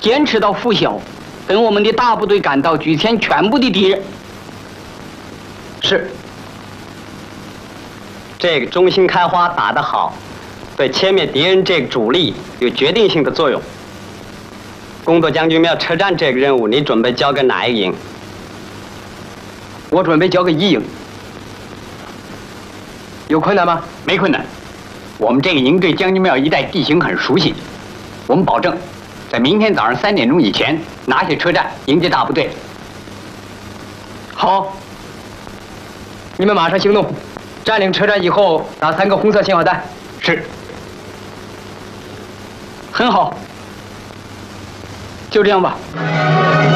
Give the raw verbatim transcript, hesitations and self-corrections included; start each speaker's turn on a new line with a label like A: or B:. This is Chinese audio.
A: 坚持到拂晓，跟我们的大部队赶到，拒歼全部的敌人。
B: 是。这个中心开花打得好，对歼灭敌人这个主力有决定性的作用。工作将军庙车站这个任务，你准备交给哪一个营？
C: 我准备交给一营。有困难吗？
D: 没困难。我们这个营对将军庙一带地形很熟悉，我们保证在明天早上三点钟以前拿下车站，迎接大部队。
C: 好，你们马上行动，占领车站以后打三个红色信号弹。
D: 是。
A: 很好，就这样吧。